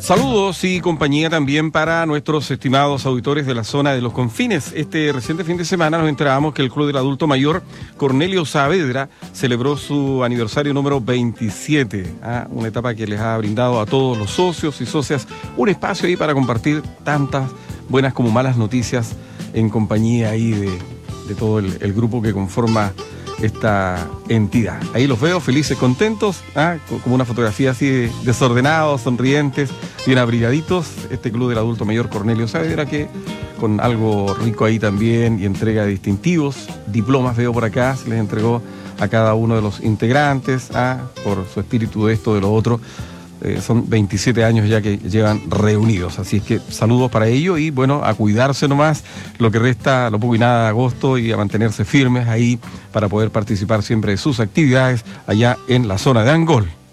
Saludos y compañía también para nuestros estimados auditores de la zona de los confines. Este reciente fin de semana nos enterábamos que el Club del Adulto Mayor Cornelio Saavedra celebró su aniversario número 27. Una etapa que les ha brindado a todos los socios y socias un espacio ahí para compartir tantas buenas como malas noticias en compañía ahí de todo el grupo que conforma esta entidad. Ahí los veo felices, contentos, como una fotografía así desordenados, sonrientes, bien abrigaditos. Este Club del Adulto Mayor Cornelio Saavedra, que con algo rico ahí también y entrega de distintivos, diplomas veo por acá, se les entregó a cada uno de los integrantes, por su espíritu de esto, de lo otro. Son 27 años ya que llevan reunidos, así es que saludos para ellos y bueno, a cuidarse nomás lo que resta, lo poco y nada de agosto, y a mantenerse firmes ahí para poder participar siempre de sus actividades allá en la zona de Angol.